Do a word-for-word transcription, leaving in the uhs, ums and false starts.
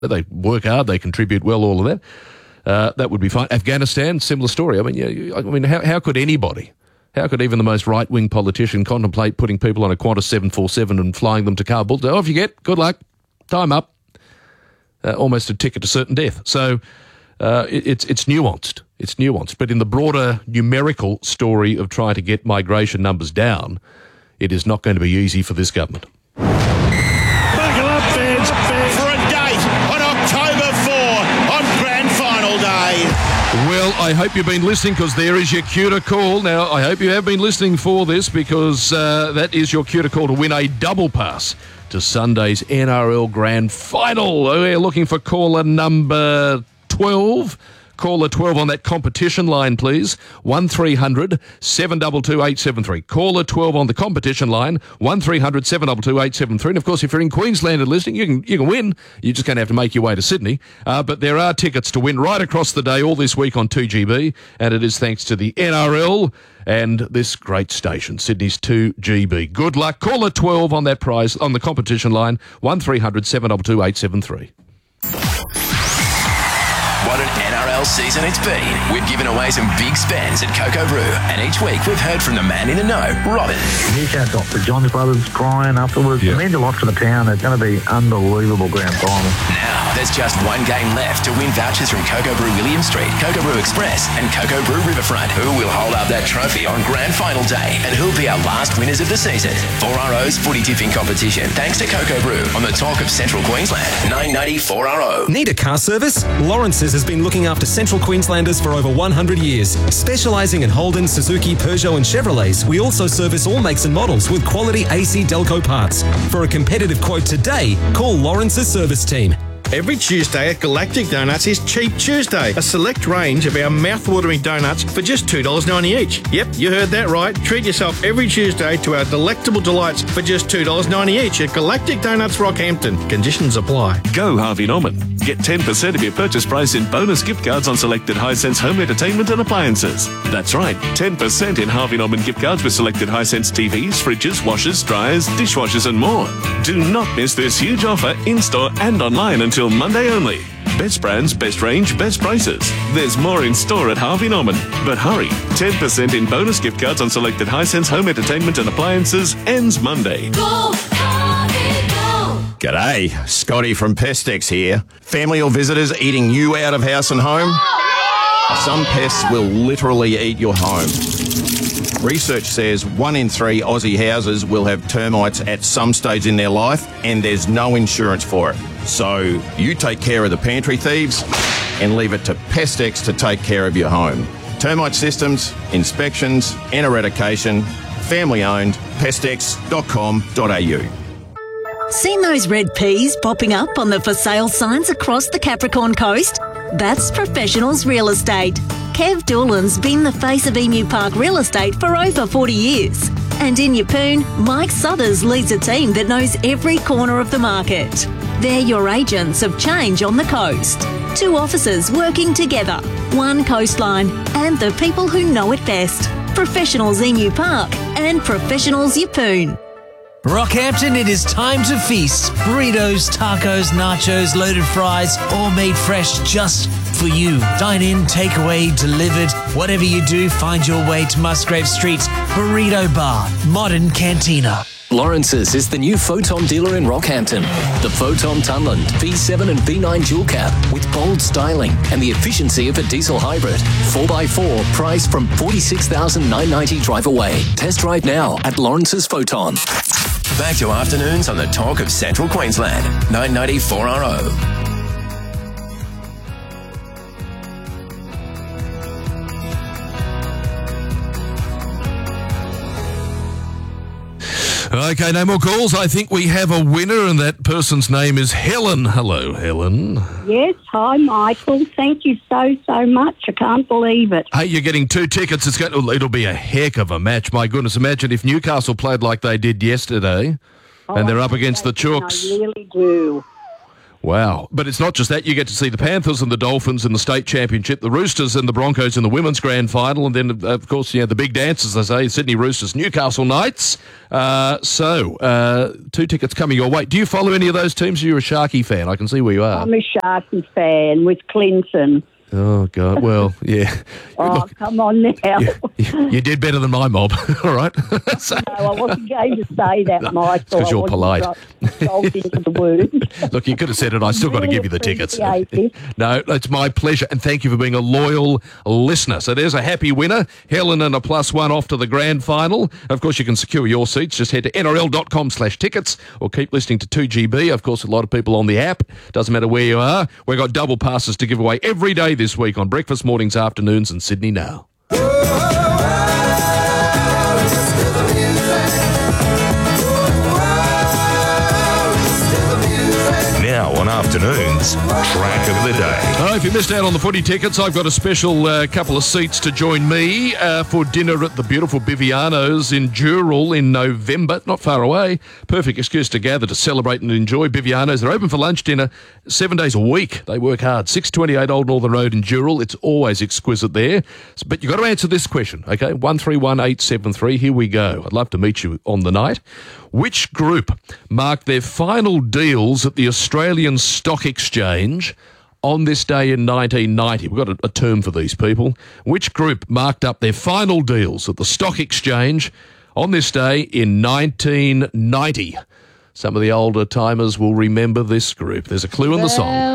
They work hard, they contribute well, all of that. Uh, that would be fine. Afghanistan, similar story. I mean, yeah, I mean, how, how could anybody, how could even the most right-wing politician contemplate putting people on a Qantas seven forty-seven and flying them to Kabul? Oh, off you get. Good luck. Time up. Uh, almost a ticket to certain death. So uh, it, it's it's nuanced. It's nuanced. But in the broader numerical story of trying to get migration numbers down, it is not going to be easy for this government. Buckle up, fans, fans. For a date on October fourth on Grand Final Day. Well, I hope you've been listening because there is your cue to call. Now, I hope you have been listening for this because uh, that is your cue to call to win a double pass to Sunday's N R L Grand Final. We're looking for caller number twelve. Caller twelve on that competition line, please. one three hundred seven two two eight seven three. Caller twelve on the competition line. one three hundred seven two two eight seven three. And, of course, if you're in Queensland and listening, you can you can win. You're just going to have to make your way to Sydney. Uh, but there are tickets to win right across the day all this week on two G B. And it is thanks to the N R L and this great station, Sydney's two G B. Good luck. Caller twelve on that prize on the competition line. one three hundred seven two two eight seven three. What an N R L season it's been. We've given away some big spends at Coco Brew, and each week we've heard from the man in the know, Robin. Huge shout out to John's brothers crying afterwards. Yeah. It means a lot to the town. It's going to be unbelievable grand final. Now, there's just one game left to win vouchers from Coco Brew William Street, Coco Brew Express, and Coco Brew Riverfront. Who will hold up that trophy on Grand Final Day, and who'll be our last winners of the season? four R O's footy tipping competition, thanks to Coco Brew on the talk of Central Queensland. nine ninety four R O. Need a car service? Lawrence's has been looking after Central Queenslanders for over one hundred years. Specialising in Holden, Suzuki, Peugeot and Chevrolets, we also service all makes and models with quality A C Delco parts. For a competitive quote today, call Lawrence's service team. Every Tuesday at Galactic Donuts is Cheap Tuesday, a select range of our mouth-watering donuts for just two dollars ninety each. Yep, you heard that right. Treat yourself every Tuesday to our delectable delights for just two dollars ninety each at Galactic Donuts Rockhampton. Conditions apply. Go Harvey Norman. Get ten percent of your purchase price in bonus gift cards on selected Hisense home entertainment and appliances. That's right, ten percent in Harvey Norman gift cards with selected Hisense T Vs, fridges, washers, dryers, dishwashers and more. Do not miss this huge offer in-store and online until Monday only. Best brands, best range, best prices. There's more in store at Harvey Norman. But hurry, ten percent in bonus gift cards on selected Hisense home entertainment and appliances ends Monday. Go, Harvey, go! G'day, Scotty from Pestex here. Family or visitors eating you out of house and home? Some pests will literally eat your home. Research says one in three Aussie houses will have termites at some stage in their life, and there's no insurance for it. So you take care of the pantry thieves and leave it to Pestex to take care of your home. Termite systems, inspections and eradication. Family owned. Pestex dot com dot a u. Seen those red peas popping up on the for sale signs across the Capricorn coast? That's Professionals Real Estate. Kev Doolan's been the face of Emu Park Real Estate for over forty years. And in Yeppoon, Mike Suthers leads a team that knows every corner of the market. They're your agents of change on the coast. Two officers working together, one coastline, and the people who know it best. Professionals Emu Park and Professionals Yeppoon. Rockhampton, it is time to feast. Burritos, tacos, nachos, loaded fries, all made fresh just for you. Dine in, takeaway, delivered. Whatever you do, find your way to Musgrave Street's Burrito Bar, Modern Cantina. Lawrence's is the new Photon dealer in Rockhampton. The Photon Tunland V seven and V nine dual cab with bold styling and the efficiency of a diesel hybrid. four by four, price from forty-six thousand nine hundred ninety dollars drive away. Test drive now at Lawrence's Photon. Back to afternoons on the talk of Central Queensland. nine ninety four R O. Okay, no more calls. I think we have a winner, and that person's name is Helen. Hello, Helen. Yes, hi, Michael. Thank you so, so much. I can't believe it. Hey, you're getting two tickets. It's going to, it'll be a heck of a match. My goodness, imagine if Newcastle played like they did yesterday, oh, and they're up against the Chooks. I really do. Wow. But it's not just that. You get to see the Panthers and the Dolphins in the state championship, the Roosters and the Broncos in the women's grand final, and then, of course, you know, the big dance, as they say, Sydney Roosters, Newcastle Knights. Uh, so, uh, two tickets coming your way. Do you follow any of those teams? You're a Sharky fan. I can see where you are. I'm a Sharky fan with Clinton. Oh, God. Well, yeah. Oh, Look, come on now. you, you, you did better than my mob, all right? So, No, I wasn't going to say that, No, Michael. it's 'cause I you're wasn't polite. ro- rolled into the wound. look, you could have said it. I still got to Really give you the tickets. appreciate it. No, it's my pleasure, and thank you for being a loyal listener. So there's a happy winner, Helen, and a plus one off to the grand final. Of course, you can secure your seats. Just head to N R L dot com slash tickets or keep listening to two G B. Of course, a lot of people on the app. Doesn't matter where you are. We've got double passes to give away every day this week on breakfast, mornings, afternoons, and Sydney Now. Now on afternoons, track of the day. Oh, if you missed out on the footy tickets, I've got a special uh, couple of seats to join me uh, for dinner at the beautiful Biviano's in Dural in November. Not far away. Perfect excuse to gather to celebrate and enjoy Biviano's. They're open for lunch, dinner, seven days a week. They work hard. six twenty-eight Old Northern Road in Dural. It's always exquisite there. But you've got to answer this question, okay? one three one eight seven three. Here we go. I'd love to meet you on the night. Which group marked their final deals at the Australian Stock Exchange on this day in nineteen ninety? We've got a, a term for these people. Which group marked up their final deals at the Stock Exchange on this day in nineteen ninety? Some of the older timers will remember this group. There's a clue in the song.